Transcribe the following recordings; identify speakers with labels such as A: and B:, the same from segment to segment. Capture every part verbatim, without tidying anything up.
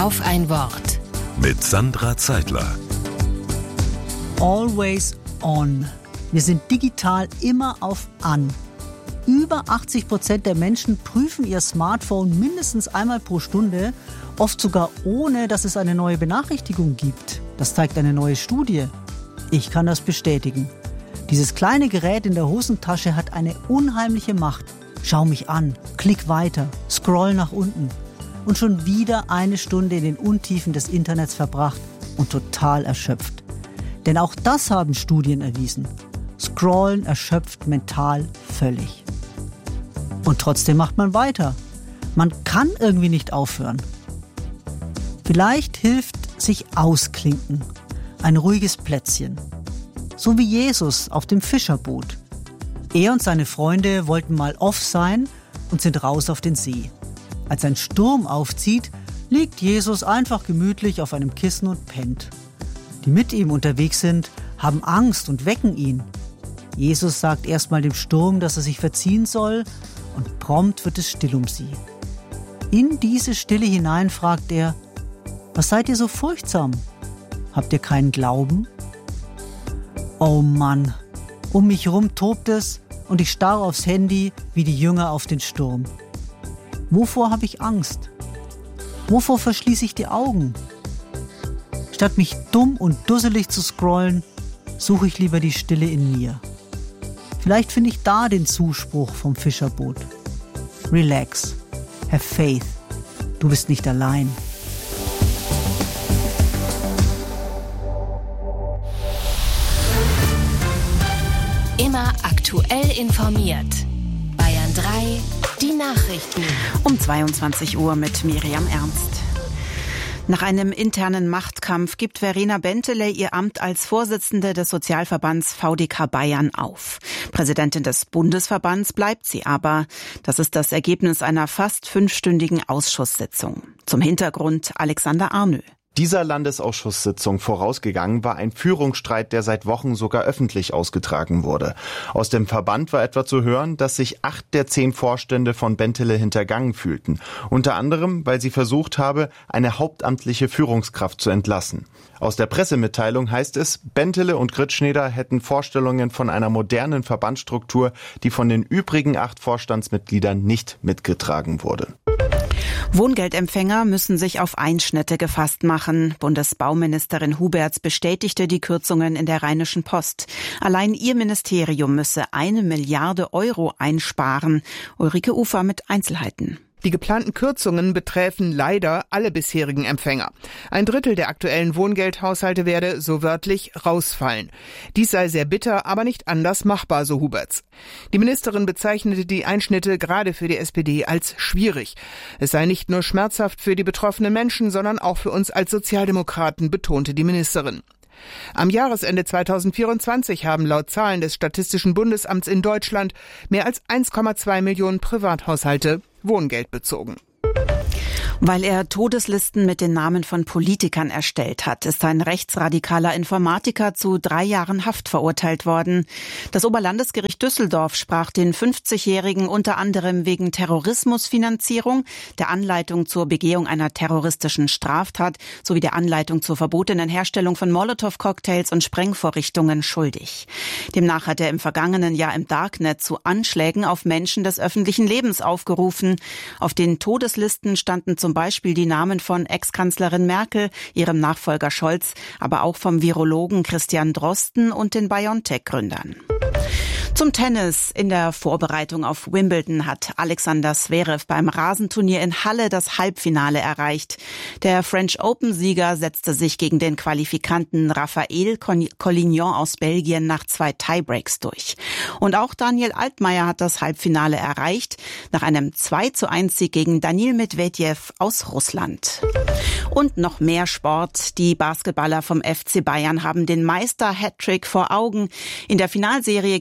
A: Auf ein Wort.
B: Mit Sandra Zeitler.
C: Always on. Wir sind digital immer auf an. Über achtzig Prozent der Menschen prüfen ihr Smartphone mindestens einmal pro Stunde, oft sogar ohne, dass es eine neue Benachrichtigung gibt. Das zeigt eine neue Studie. Ich kann das bestätigen. Dieses kleine Gerät in der Hosentasche hat eine unheimliche Macht. Schau mich an, klick weiter, scroll nach unten. Und schon wieder eine Stunde in den Untiefen des Internets verbracht und total erschöpft. Denn auch das haben Studien erwiesen. Scrollen erschöpft mental völlig. Und trotzdem macht man weiter. Man kann irgendwie nicht aufhören. Vielleicht hilft sich ausklinken. Ein ruhiges Plätzchen. So wie Jesus auf dem Fischerboot. Er und seine Freunde wollten mal off sein und sind raus auf den See. Als ein Sturm aufzieht, liegt Jesus einfach gemütlich auf einem Kissen und pennt. Die mit ihm unterwegs sind, haben Angst und wecken ihn. Jesus sagt erstmal dem Sturm, dass er sich verziehen soll, und prompt wird es still um sie. In diese Stille hinein fragt er: Was seid ihr so furchtsam? Habt ihr keinen Glauben? Oh Mann, um mich herum tobt es und ich starre aufs Handy wie die Jünger auf den Sturm. Wovor habe ich Angst? Wovor verschließe ich die Augen? Statt mich dumm und dusselig zu scrollen, suche ich lieber die Stille in mir. Vielleicht finde ich da den Zuspruch vom Fischerboot. Relax, have faith, du bist nicht allein.
A: Immer aktuell informiert. Bayern drei, die Nachrichten.
D: Um zweiundzwanzig Uhr mit Miriam Ernst. Nach einem internen Machtkampf gibt Verena Bentele ihr Amt als Vorsitzende des Sozialverbands V D K Bayern auf. Präsidentin des Bundesverbands bleibt sie aber. Das ist das Ergebnis einer fast fünfstündigen Ausschusssitzung. Zum Hintergrund Alexander Arnö.
E: Dieser Landesausschusssitzung vorausgegangen war ein Führungsstreit, der seit Wochen sogar öffentlich ausgetragen wurde. Aus dem Verband war etwa zu hören, dass sich acht der zehn Vorstände von Bentele hintergangen fühlten. Unter anderem, weil sie versucht habe, eine hauptamtliche Führungskraft zu entlassen. Aus der Pressemitteilung heißt es, Bentele und Gritschneder hätten Vorstellungen von einer modernen Verbandsstruktur, die von den übrigen acht Vorstandsmitgliedern nicht mitgetragen wurde.
D: Wohngeldempfänger müssen sich auf Einschnitte gefasst machen. Bundesbauministerin Huberts bestätigte die Kürzungen in der Rheinischen Post. Allein ihr Ministerium müsse eine Milliarde Euro einsparen. Ulrike Ufer mit Einzelheiten.
F: Die geplanten Kürzungen betreffen leider alle bisherigen Empfänger. Ein Drittel der aktuellen Wohngeldhaushalte werde, so wörtlich, rausfallen. Dies sei sehr bitter, aber nicht anders machbar, so Huberts. Die Ministerin bezeichnete die Einschnitte gerade für die S P D als schwierig. Es sei nicht nur schmerzhaft für die betroffenen Menschen, sondern auch für uns als Sozialdemokraten, betonte die Ministerin. Am Jahresende zweitausendvierundzwanzig haben laut Zahlen des Statistischen Bundesamts in Deutschland mehr als eins Komma zwei Millionen Privathaushalte Wohngeld bezogen.
D: Weil er Todeslisten mit den Namen von Politikern erstellt hat, ist ein rechtsradikaler Informatiker zu drei Jahren Haft verurteilt worden. Das Oberlandesgericht Düsseldorf sprach den fünfzigjährigen unter anderem wegen Terrorismusfinanzierung, der Anleitung zur Begehung einer terroristischen Straftat sowie der Anleitung zur verbotenen Herstellung von Molotow-Cocktails und Sprengvorrichtungen schuldig. Demnach hat er im vergangenen Jahr im Darknet zu Anschlägen auf Menschen des öffentlichen Lebens aufgerufen. Auf den Todeslisten standen zum Beispiel die Namen von Ex-Kanzlerin Merkel, ihrem Nachfolger Scholz, aber auch vom Virologen Christian Drosten und den BioNTech-Gründern. Zum Tennis. In der Vorbereitung auf Wimbledon hat Alexander Zverev beim Rasenturnier in Halle das Halbfinale erreicht. Der French Open-Sieger setzte sich gegen den Qualifikanten Raphael Collignon aus Belgien nach zwei Tiebreaks durch. Und auch Daniel Altmaier hat das Halbfinale erreicht, nach einem zwei zu eins Sieg gegen Daniil Medvedev aus Russland. Und noch mehr Sport. Die Basketballer vom F C Bayern haben den Meister-Hattrick vor Augen. In der Finalserie gegen Alba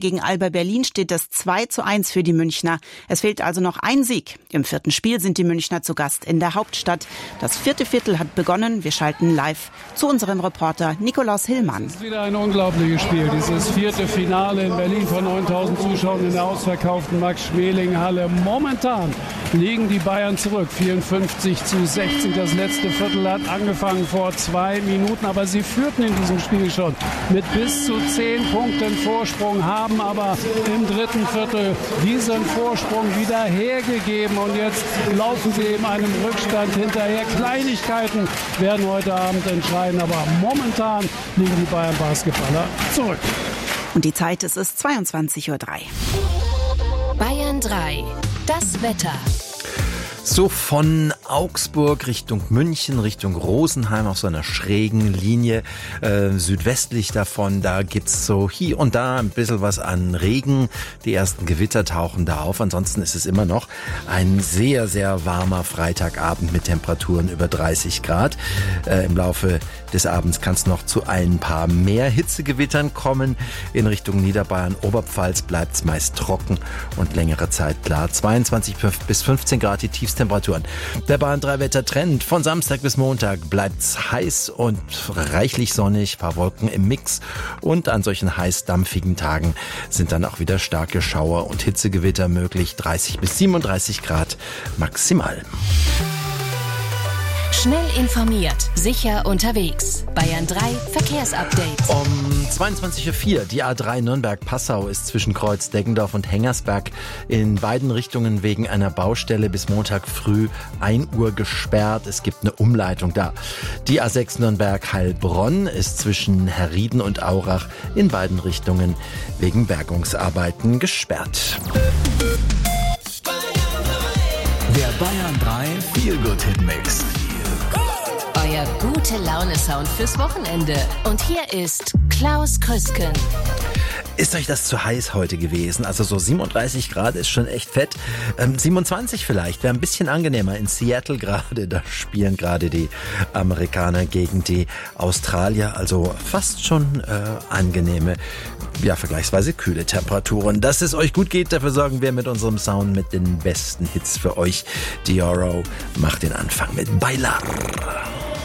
D: Über Berlin steht es zwei zu eins für die Münchner. Es fehlt also noch ein Sieg. Im vierten Spiel sind die Münchner zu Gast in der Hauptstadt. Das vierte Viertel hat begonnen. Wir schalten live zu unserem Reporter Nikolaus Hillmann.
G: Es ist wieder ein unglaubliches Spiel. Dieses vierte Finale in Berlin von neuntausend Zuschauern in der ausverkauften Max-Schmeling-Halle. Momentan liegen die Bayern zurück. vierundfünfzig zu sechzig. Das letzte Viertel hat angefangen vor zwei Minuten. Aber sie führten in diesem Spiel schon mit bis zu zehn Punkten Vorsprung, haben aber im dritten Viertel diesen Vorsprung wieder hergegeben. Und jetzt laufen sie eben einem Rückstand hinterher. Kleinigkeiten werden heute Abend entscheiden. Aber momentan liegen die Bayern-Basketballer zurück.
D: Und die Zeit, es ist zweiundzwanzig Uhr drei.
A: Bayern drei. Das Wetter.
H: So von Augsburg Richtung München, Richtung Rosenheim auf so einer schrägen Linie, äh, südwestlich davon, da gibt's so hier und da ein bisschen was an Regen. Die ersten Gewitter tauchen da auf. Ansonsten ist es immer noch ein sehr, sehr warmer Freitagabend mit Temperaturen über dreißig Grad. Äh, im Laufe des Abends kann es noch zu ein paar mehr Hitzegewittern kommen. In Richtung Niederbayern, Oberpfalz bleibt's meist trocken und längere Zeit klar. zweiundzwanzig bis fünfzehn Grad die tiefsten Temperaturen. Der Bayern drei Wettertrend. Von Samstag bis Montag bleibt's heiß und reichlich sonnig, paar Wolken im Mix. Und an solchen heiß dampfigen Tagen sind dann auch wieder starke Schauer und Hitzegewitter möglich. dreißig bis siebenunddreißig Grad maximal.
A: Schnell informiert, sicher unterwegs. Bayern drei Verkehrsupdate.
H: Um zweiundzwanzig Uhr vier, die A drei Nürnberg-Passau ist zwischen Kreuz Deggendorf und Hengersberg in beiden Richtungen wegen einer Baustelle bis Montag früh ein Uhr gesperrt. Es gibt eine Umleitung da. Die A sechs Nürnberg-Heilbronn ist zwischen Herrieden und Aurach in beiden Richtungen wegen Bergungsarbeiten gesperrt.
B: Der Bayern drei Feel-Good-Hit-Mix.
A: Euer gute Laune-Sound fürs Wochenende. Und hier ist Klaus Krüsken.
H: Ist euch das zu heiß heute gewesen? Also so siebenunddreißig Grad ist schon echt fett. Ähm, siebenundzwanzig vielleicht, wäre ein bisschen angenehmer. In Seattle gerade, da spielen gerade die Amerikaner gegen die Australier. Also fast schon äh, angenehme, ja vergleichsweise kühle Temperaturen. Dass es euch gut geht, dafür sorgen wir mit unserem Sound mit den besten Hits für euch. Dioro macht den Anfang mit Bailar.